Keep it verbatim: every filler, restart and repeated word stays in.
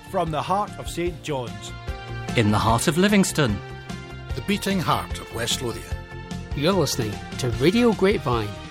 from the heart of St John's. In the heart of Livingston. The beating heart of West Lothian. You're listening to Radio Grapevine.